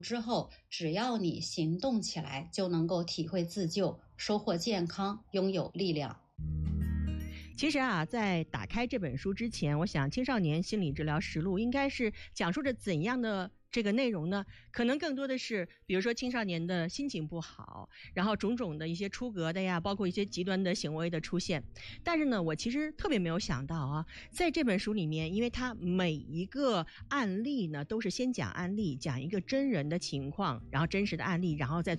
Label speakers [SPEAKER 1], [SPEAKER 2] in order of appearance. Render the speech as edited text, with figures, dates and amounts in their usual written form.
[SPEAKER 1] 之后，只要你行动起来，就能够体会自救，收获健康，拥有力量。
[SPEAKER 2] 其实啊，在打开这本书之前，我想《青少年心理治疗实录》应该是讲述着怎样的这个内容呢？可能更多的是比如说青少年的心情不好，然后种种的一些出格的呀，包括一些极端的行为的出现。但是呢，我其实特别没有想到啊，在这本书里面，因为它每一个案例呢都是先讲案例，讲一个真人的情况，然后真实的案例，然后再做